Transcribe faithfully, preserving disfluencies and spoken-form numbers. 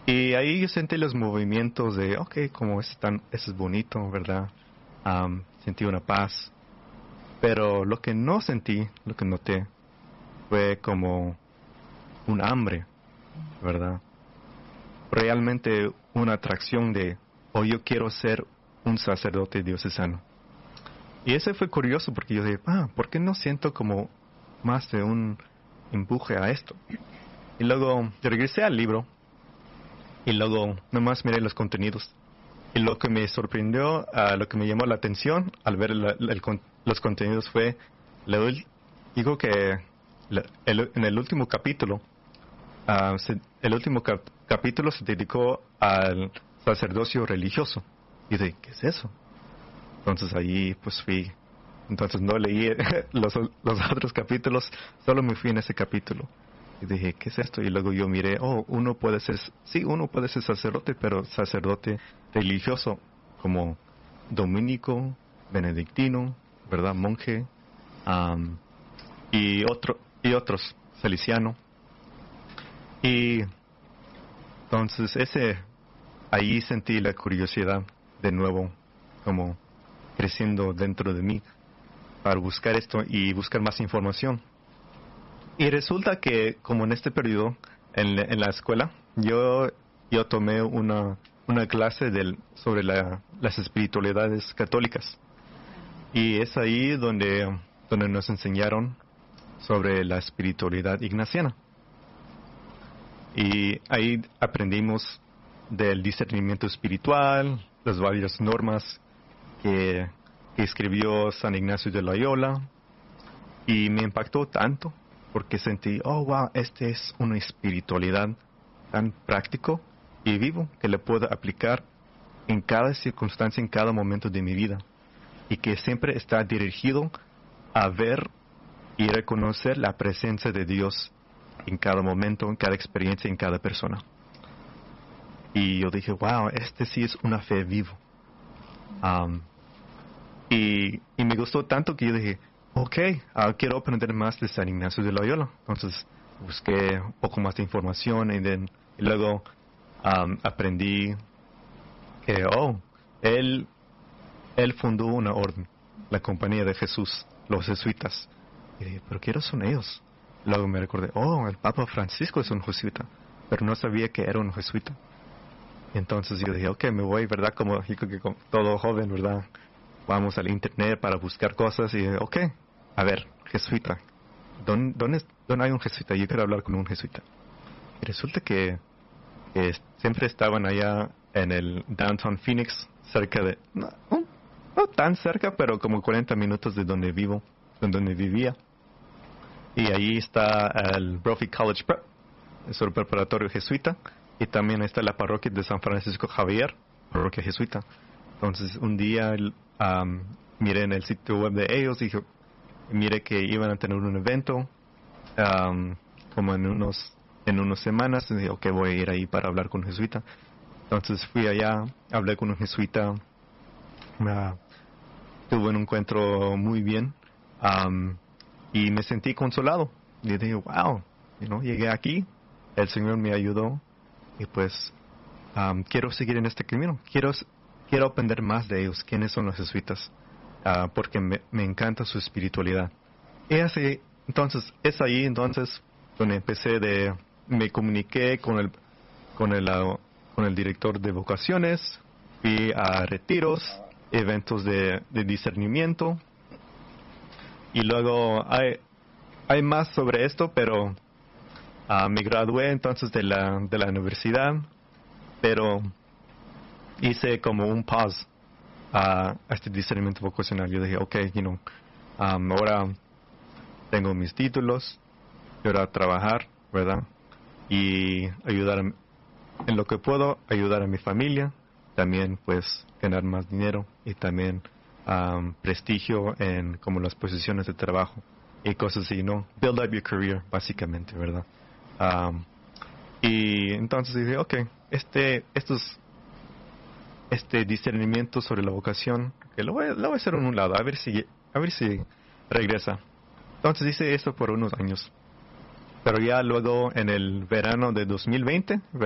Y ahí yo sentí los movimientos de, ok, como es tan, eso es bonito, ¿verdad? Am, sentí una paz. Pero lo que no sentí, lo que noté, fue como un hambre, ¿verdad? Realmente una atracción de, oh, yo quiero ser un sacerdote diocesano. Y ese fue curioso porque yo dije, ah, ¿por qué no siento como más de un empuje a esto? Y luego regresé al libro y luego nomás miré los contenidos. Y lo que me sorprendió, uh, lo que me llamó la atención al ver la, la, el, los contenidos fue, la, digo que la, el, en el último capítulo, uh, se, el último cap, capítulo se dedicó al sacerdocio religioso. Y dije, ¿qué es eso? Entonces allí pues fui, entonces no leí los, los otros capítulos, solo me fui en ese capítulo. Y dije, ¿qué es esto? Y luego yo miré, oh, uno puede ser, sí, uno puede ser sacerdote, pero sacerdote religioso, como dominico, benedictino, ¿verdad? Monje, um, y otro, y otros, salesiano. Y entonces ese, ahí sentí la curiosidad de nuevo, como creciendo dentro de mí, para buscar esto y buscar más información. Y resulta que, como en este periodo, en, en la escuela, yo, yo tomé una, una clase del, sobre la, las espiritualidades católicas. Y es ahí donde, donde nos enseñaron sobre la espiritualidad ignaciana. Y ahí aprendimos del discernimiento espiritual, las varias normas que, que escribió San Ignacio de Loyola. Y me impactó tanto, porque sentí, oh, wow, esta es una espiritualidad tan práctico y vivo que le puedo aplicar en cada circunstancia, en cada momento de mi vida. Y que siempre está dirigido a ver y reconocer la presencia de Dios en cada momento, en cada experiencia, en cada persona. Y yo dije, wow, este sí es una fe vivo. Um, y, y me gustó tanto que yo dije, ok, uh, quiero aprender más de San Ignacio de Loyola. Entonces busqué un poco más de información y, then, y luego um, aprendí que, oh, él, él fundó una orden, la Compañía de Jesús, los jesuitas. Y dije, ¿pero quiénes son ellos? Luego me recordé, oh, el Papa Francisco es un jesuita, pero no sabía que era un jesuita. Y entonces yo dije, ok, me voy, ¿verdad? Como, como todo joven, ¿verdad? Vamos al internet para buscar cosas y dije, ok, a ver, jesuita. ¿Dónde, dónde, ¿Dónde hay un jesuita? Yo quiero hablar con un jesuita. Y resulta que, que siempre estaban allá en el Downtown Phoenix, cerca de, no, no tan cerca, pero como cuarenta minutos de donde vivo, de donde vivía. Y ahí está el Brophy College Prep, es el preparatorio jesuita, y también está la parroquia de San Francisco Javier, parroquia jesuita. Entonces un día um, miré en el sitio web de ellos y dije, miré que iban a tener un evento um, como en unos en unas semanas, y dije, ok, voy a ir ahí para hablar con un jesuita. Entonces fui allá, hablé con un jesuita, uh, tuve un encuentro muy bien. Um, Y me sentí consolado. Y dije, wow, you know, llegué aquí, el Señor me ayudó. Y pues, um, quiero seguir en este camino. Quiero, quiero aprender más de ellos, quiénes son los jesuitas. Uh, porque me, me encanta su espiritualidad. Y así, entonces, es ahí entonces donde empecé de, me comuniqué con el, con el, uh, con el director de vocaciones. Fui a retiros, eventos de, de discernimiento. Y luego hay, hay más sobre esto, pero uh, me gradué entonces de la, de la universidad, pero hice como un pause uh, a este discernimiento vocacional. Yo dije, ok, you know, um, ahora tengo mis títulos, quiero a trabajar, ¿verdad? Y ayudar a, en lo que puedo, ayudar a mi familia, también pues ganar más dinero y también Um, prestigio en como las posiciones de trabajo y cosas así, ¿no? Build up your career, básicamente, ¿verdad? Um, y entonces dije, ok, este, estos, este discernimiento sobre la vocación, que lo voy, lo voy a hacer en un lado, a ver si, a ver si regresa. Entonces hice eso por unos años. Pero ya luego en el verano de dos mil veinte,